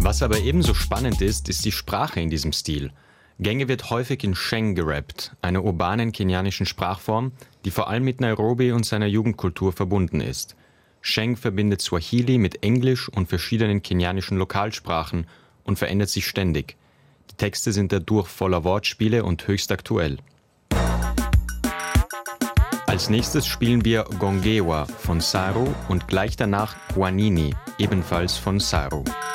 Was aber ebenso spannend ist, ist die Sprache in diesem Stil. Genge wird häufig in Sheng gerappt, einer urbanen kenianischen Sprachform, die vor allem mit Nairobi und seiner Jugendkultur verbunden ist. Sheng verbindet Swahili mit Englisch und verschiedenen kenianischen Lokalsprachen und verändert sich ständig. Die Texte sind dadurch voller Wortspiele und höchst aktuell. Als nächstes spielen wir Gongewa von Saru und gleich danach Guanini, ebenfalls von Saru.